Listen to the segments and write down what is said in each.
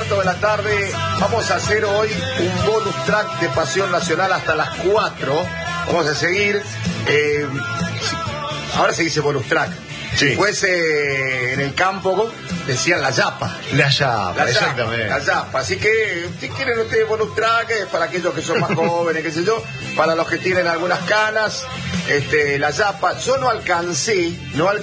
4 de la tarde. Vamos a hacer hoy un bonus track de Pasión Nacional hasta las 4. Vamos a seguir. Ahora se dice bonus track. Sí. Si fuese en el campo, decían la yapa. La yapa, exactamente. La yapa. Así que, si quieren ustedes bonus track, para aquellos que son más jóvenes, qué sé yo, para los que tienen algunas canas, la yapa. Yo no alcancé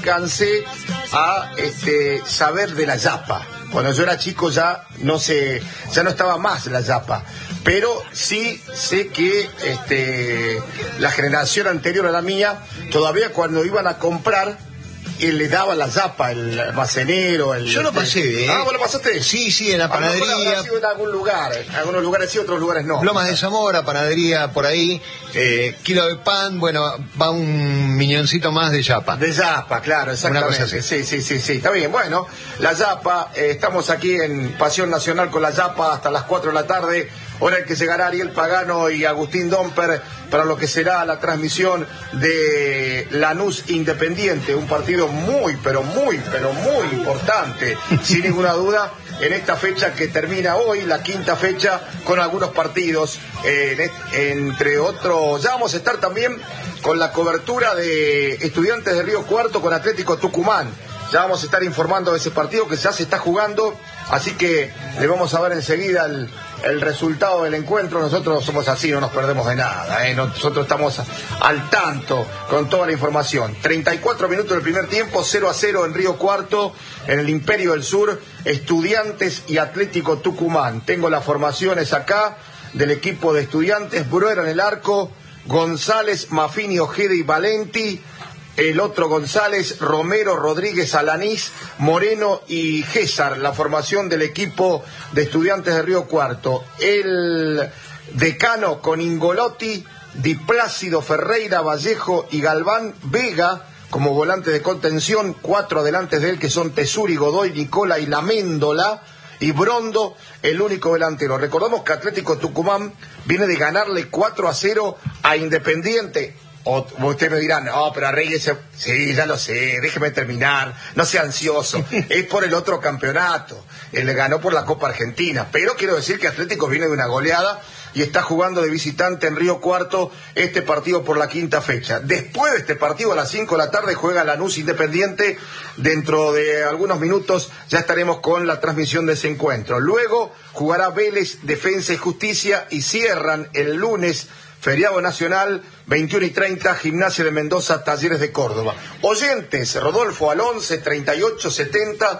a saber de la yapa. Cuando yo era chico ya no estaba más la yapa. Pero sí sé que la generación anterior a la mía, todavía cuando iban a comprar, él le daba la yapa, el almacenero. Yo lo pasé, ¿eh? Ah, ¿vos lo pasaste? Sí, en la panadería. Ha sido en algún lugar. En algunos lugares sí, otros lugares no. Lomas de Zamora, panadería por ahí. Kilo de pan, bueno, va un miñoncito más de yapa. De yapa, claro, exactamente. Sí, está bien. Bueno, la yapa, estamos aquí en Pasión Nacional con la yapa hasta las 4 de la tarde. Hora en que llegará Ariel Pagano y Agustín Domper para lo que será la transmisión de Lanús Independiente, un partido muy importante, sin ninguna duda, en esta fecha que termina hoy, la quinta fecha, con algunos partidos, entre otros. Ya vamos a estar también con la cobertura de Estudiantes de Río Cuarto con Atlético Tucumán. Ya vamos a estar informando de ese partido que ya se está jugando, así que le vamos a ver enseguida el resultado del encuentro. Nosotros somos así, no nos perdemos de nada, nosotros estamos al tanto con toda la información. 34 minutos del primer tiempo, 0-0 en Río Cuarto, en el Imperio del Sur, Estudiantes y Atlético Tucumán. Tengo las formaciones acá del equipo de Estudiantes: Bruera en el arco, González, Mafini, Ojeda y Valenti. El otro González, Romero, Rodríguez, Alanís, Moreno y Gésar, la formación del equipo de Estudiantes de Río Cuarto. El decano con Ingolotti, Di Plácido, Ferreira, Vallejo y Galván, Vega como volante de contención, 4 adelantes de él que son Tesuri, Godoy, Nicola y Lamendola, y Brondo, el único delantero. Recordamos que Atlético Tucumán viene de ganarle 4-0 a Independiente. Ustedes me dirán, no, pero arréglese. Sí, ya lo sé, déjeme terminar, no sea ansioso. Es por el otro campeonato. Él le ganó por la Copa Argentina. Pero quiero decir que Atlético viene de una goleada y está jugando de visitante en Río Cuarto este partido por la quinta fecha. Después de este partido, a las 5 de la tarde, juega Lanús Independiente. Dentro de algunos minutos ya estaremos con la transmisión de ese encuentro. Luego jugará Vélez, Defensa y Justicia, y cierran el lunes, feriado nacional, 21:30, Gimnasia de Mendoza, Talleres de Córdoba. Oyentes, Rodolfo al 11 38 70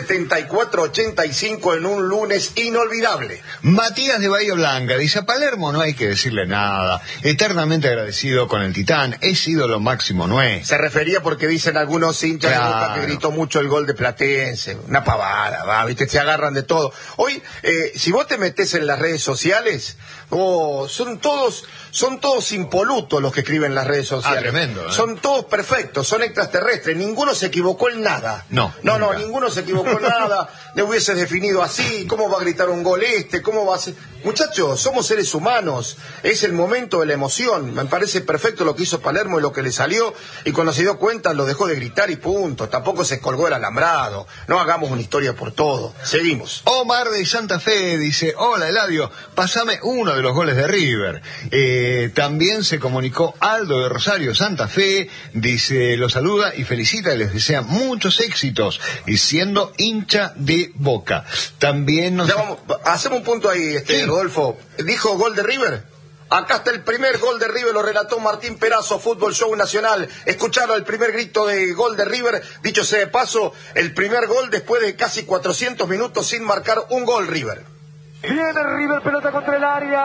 74 85 en un lunes inolvidable. Matías de Bahía Blanca dice: a Palermo no hay que decirle nada, eternamente agradecido con el Titán, es ídolo máximo, no es. Se refería porque dicen algunos hinchas de Boca que Claro. gritó mucho el gol de Platense, una pavada, ¿viste? Se agarran de todo. Hoy, si vos te metés en las redes sociales, son todos impolutos los que escriben en las redes sociales. Tremendo, ¿eh? Son todos perfectos, son extraterrestres, ninguno se equivocó en nada. No, ninguno se equivocó en nada. Le hubieses definido así, ¿cómo va a gritar un gol cómo va a ser? Muchachos, somos seres humanos, es el momento de la emoción. Me parece perfecto lo que hizo Palermo y lo que le salió, y cuando se dio cuenta lo dejó de gritar y punto. Tampoco se colgó el alambrado. No hagamos una historia por todo. Seguimos. Omar de Santa Fe dice: hola Eladio, pasame uno de los goles de River. También se comunicó Aldo de Rosario, Santa Fe, dice, los saluda y felicita y les desea muchos éxitos, y siendo hincha de Boca. También nos... Hacemos un punto ahí, Sí. Rodolfo. ¿Dijo gol de River? Acá está el primer gol de River, lo relató Martín Perazo, Fútbol Show Nacional. Escucharon el primer grito de gol de River. Dicho sea de paso, el primer gol después de casi 400 minutos sin marcar un gol River. Viene River, pelota contra el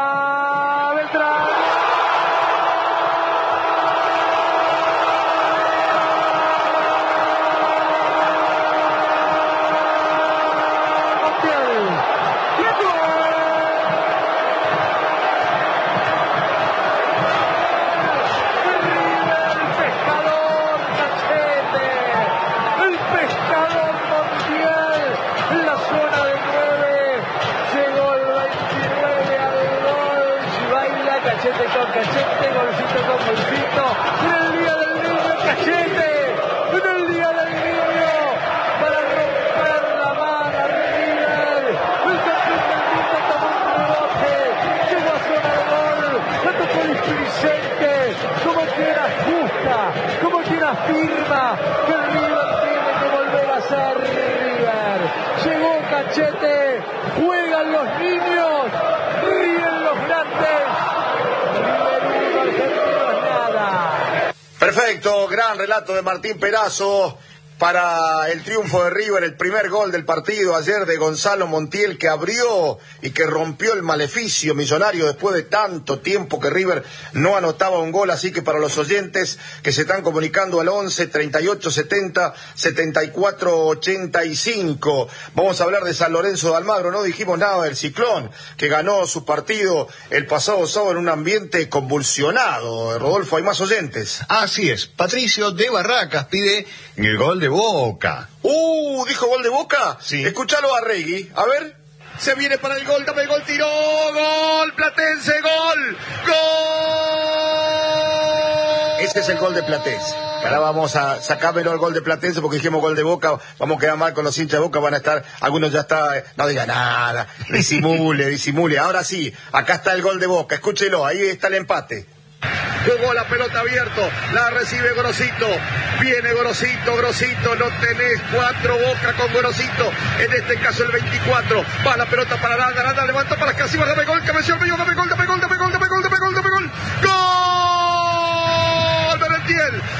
área. Beltrán. Cachete con cachete, golcito con golcito. En el día del niño, Cachete. En el día del niño, para romper la mano a River. El campeón Perfecto, gran relato de Martín Perazo para el triunfo de River, el primer gol del partido ayer de Gonzalo Montiel, que abrió y que rompió el maleficio millonario después de tanto tiempo que River no anotaba un gol. Así que para los oyentes que se están comunicando al 11 38 70 74 85, vamos a hablar de San Lorenzo de Almagro. No dijimos nada del Ciclón, que ganó su partido el pasado sábado en un ambiente convulsionado. Rodolfo, hay más oyentes. Así es, Patricio de Barracas pide el gol de Boca. ¿Dijo gol de Boca? Sí. Escuchalo a Regui, a ver. Se viene para el gol, dame el gol, tiró, gol, Platense, gol, gol. Ese es el gol de Platense. Ahora vamos a sacármelo el gol de Platense porque dijimos gol de Boca, vamos a quedar mal con los hinchas de Boca, van a estar, algunos ya está, no diga nada, disimule. Ahora sí, acá está el gol de Boca, escúchelo, ahí está el empate. Jugó la pelota abierto, la recibe Grosito, viene Grosito, no tenés 4 Boca con Grosito, en este caso el 24, va la pelota para Aranda, levanta para Casima, dame gol, cabeció el medio, dame gol, gol, Merentiel,